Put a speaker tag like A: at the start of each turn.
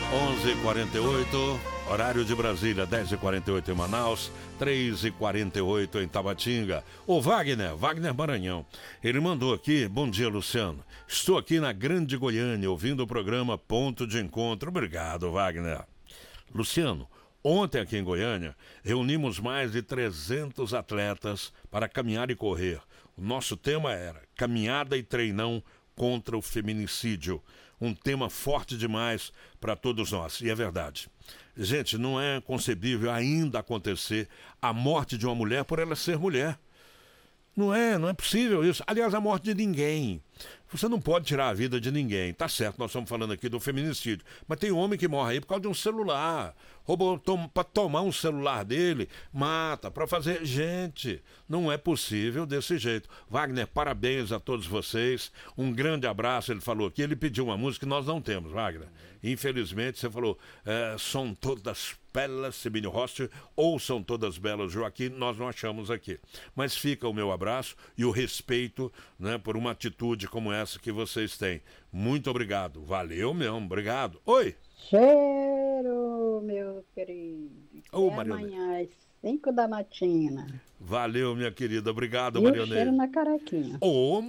A: 11h48, horário de Brasília, 10h48 em Manaus, 3h48 em Tabatinga. O Wagner Maranhão, ele mandou aqui: bom dia, Luciano. Estou aqui na Grande Goiânia, ouvindo o programa Ponto de Encontro. Obrigado, Wagner. Luciano, ontem aqui em Goiânia, reunimos mais de 300 atletas para caminhar e correr. O nosso tema era caminhada e treinão contra o feminicídio. Um tema forte demais para todos nós. E é verdade. Gente, não é concebível ainda acontecer a morte de uma mulher por ela ser mulher. Não é possível isso. Aliás, a morte de ninguém. Você não pode tirar a vida de ninguém. Tá certo, nós estamos falando aqui do feminicídio. Mas tem homem que morre aí por causa de um celular. Roubou para tomar um celular dele, mata, para fazer... Gente, não é possível desse jeito. Wagner, parabéns a todos vocês. Um grande abraço, ele falou aqui. Ele pediu uma música que nós não temos, Wagner. Infelizmente, você falou, são todas belas, Sabine Rossi, ou são todas belas, Joaquim, nós não achamos aqui. Mas fica o meu abraço e o respeito, né, por uma atitude como essa que vocês têm. Muito obrigado. Valeu mesmo, obrigado. Oi!
B: Cheiro, meu querido.
A: Ô,
B: Até amanhã, às 5 da matina.
A: Valeu, minha querida. Obrigado,
B: E
A: Marionete.
B: o cheiro na carequinha.
A: Ô,